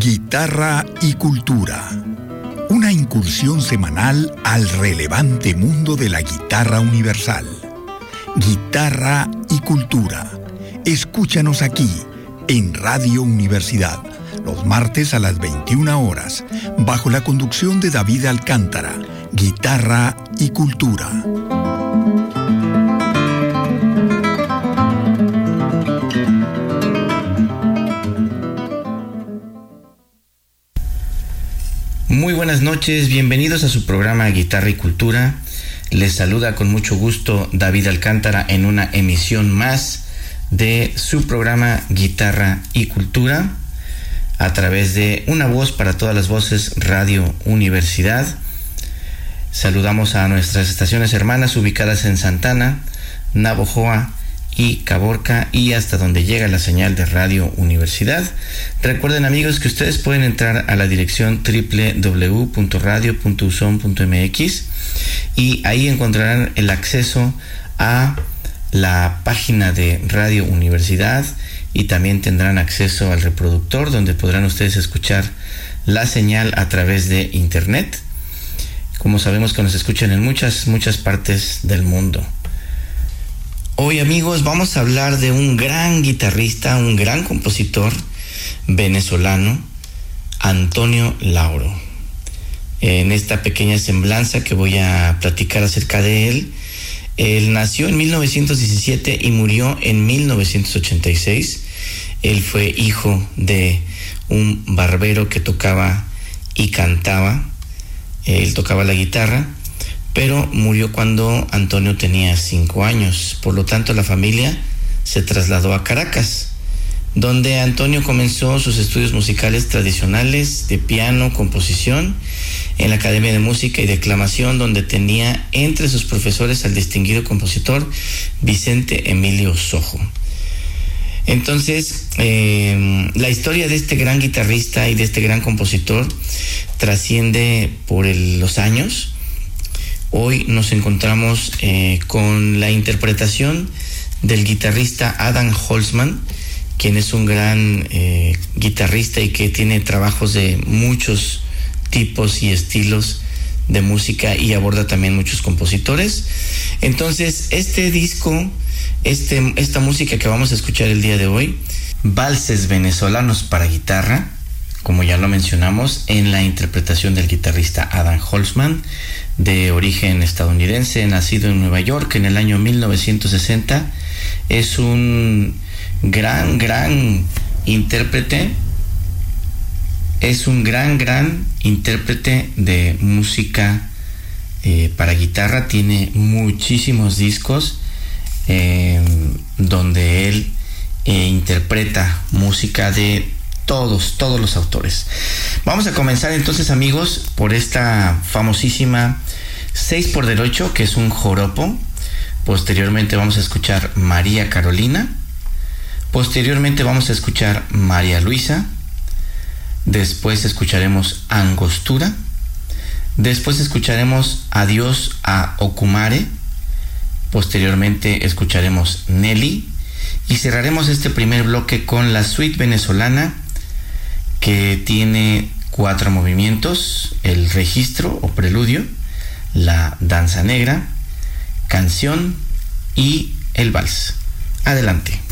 Guitarra y cultura. Una incursión semanal al relevante mundo de la guitarra universal. Guitarra y cultura. Escúchanos aquí, en Radio Universidad, los martes a las 21 horas, bajo la conducción de David Alcántara. Guitarra y cultura. Muy buenas noches, bienvenidos a su programa Guitarra y Cultura. Les saluda con mucho gusto David Alcántara en una emisión más de su programa Guitarra y Cultura a través de Una Voz para Todas las Voces, Radio Universidad. Saludamos a nuestras estaciones hermanas ubicadas en Santana, Navojoa y Caborca y hasta donde llega la señal de Radio Universidad. Recuerden, amigos, que ustedes pueden entrar a la dirección www.radio.uson.mx y ahí encontrarán el acceso a la página de Radio Universidad y también tendrán acceso al reproductor donde podrán ustedes escuchar la señal a través de internet. Como sabemos que nos escuchan en muchas partes del mundo. Hoy, amigos, vamos a hablar de un gran guitarrista, un gran compositor venezolano, Antonio Lauro. En esta pequeña semblanza que voy a platicar acerca de él, él nació en 1917 y murió en 1986. Él fue hijo de un barbero que tocaba y cantaba. Él tocaba la guitarra, pero murió cuando Antonio tenía 5 años. Por lo tanto, la familia se trasladó a Caracas, donde Antonio comenzó sus estudios musicales tradicionales de piano, composición, en la Academia de Música y Declamación, donde tenía entre sus profesores al distinguido compositor Vicente Emilio Sojo. Entonces, la historia de este gran guitarrista y de este gran compositor trasciende por los años. Hoy nos encontramos con la interpretación del guitarrista Adam Holzman, quien es un gran guitarrista y que tiene trabajos de muchos tipos y estilos de música y aborda también muchos compositores. Entonces, este disco, esta música que vamos a escuchar el día de hoy, Valses Venezolanos para Guitarra, como ya lo mencionamos, en la interpretación del guitarrista Adam Holzman, de origen estadounidense, nacido en Nueva York en el año 1960, es un gran intérprete, de música para guitarra. Tiene muchísimos discos donde él interpreta música de todos los autores. Vamos a comenzar entonces, amigos, por esta famosísima 6x8, que es un joropo. Posteriormente vamos a escuchar María Carolina. Posteriormente vamos a escuchar María Luisa. Después escucharemos Angostura. Después escucharemos Adiós a Ocumare. Posteriormente escucharemos Nelly. Y cerraremos este primer bloque con la suite venezolana, que tiene 4 movimientos: el registro o preludio, la danza negra, canción y el vals. Adelante.